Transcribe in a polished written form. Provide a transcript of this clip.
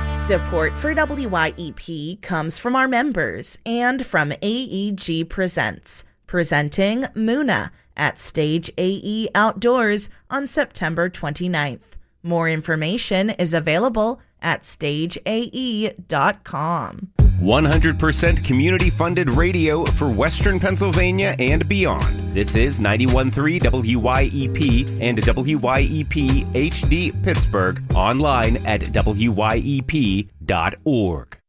Support for WYEP comes from our members and from AEG Presents, presenting Muna at Stage AE Outdoors on September 29th. More information is available at stageae.com. 100% community-funded radio for Western Pennsylvania and beyond. This is 91.3 WYEP and WYEP HD Pittsburgh, online at wyep.org.